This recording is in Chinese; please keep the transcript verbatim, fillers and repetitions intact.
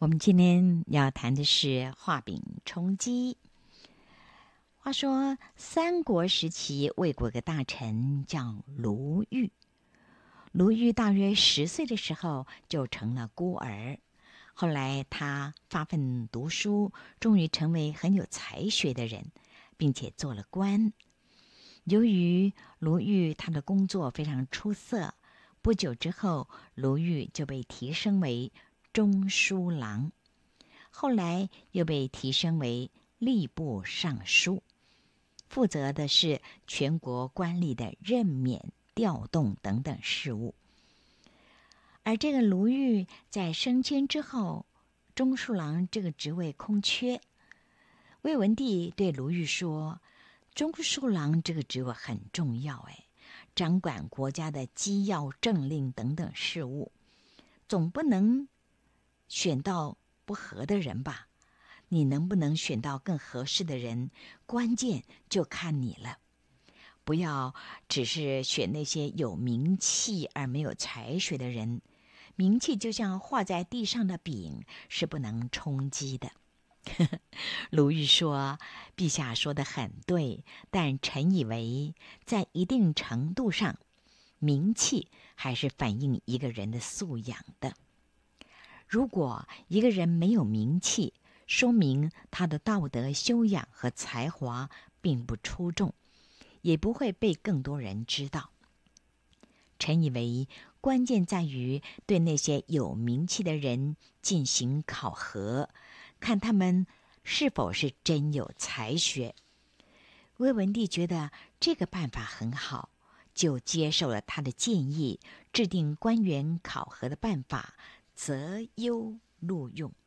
我们今天要谈的是画饼充饥。话说三国时期，魏国有个大臣叫卢玉。卢玉大约十岁的时候就成了孤儿，后来他发奋读书，终于成为很有才学的人，并且做了官。由于卢玉他的工作非常出色，不久之后，卢玉就被提升为中书郎，后来又被提升为吏部尚书，负责的是全国官吏的任免、调动等等事务。而这个卢玉在升迁之后，中书郎这个职位空缺。魏文帝对卢玉说：“中书郎这个职位很重要，哎，掌管国家的机要、政令等等事务，总不能选到不合的人吧？你能不能选到更合适的人，关键就看你了。不要只是选那些有名气而没有才学的人，名气就像画在地上的饼，是不能充饥的。”卢玉说：“陛下说得很对，但臣以为，在一定程度上，名气还是反映一个人的素养的。如果一个人没有名气，说明他的道德修养和才华并不出众，也不会被更多人知道。臣以为，关键在于对那些有名气的人进行考核，看他们是否是真有才学。”魏文帝觉得这个办法很好，就接受了他的建议，制定官员考核的办法，择优录用。